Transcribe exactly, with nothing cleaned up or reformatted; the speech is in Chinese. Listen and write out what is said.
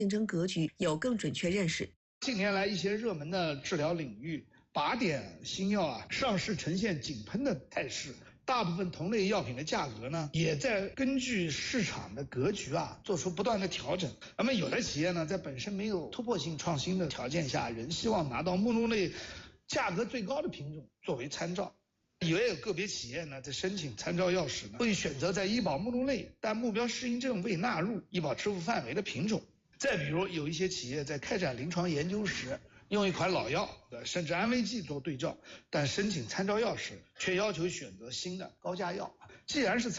竞争格局有更准确认识。 近年来，一些热门的治疗领域，靶点新药啊上市呈现井喷的态势。大部分同类药品的价格呢，也在根据市场的格局啊，做出不断的调整。那么有的企业呢，在本身没有突破性创新的条件下，仍希望拿到目录内价格最高的品种作为参照。也有个别企业呢，在申请参照药时呢，会选择在医保目录内但目标适应症未纳入医保支付范围的品种。再比如，有一些企业在开展临床研究时，用一款老药甚至安慰剂做对照，但申请参照药时却要求选择新的高价药。既然是参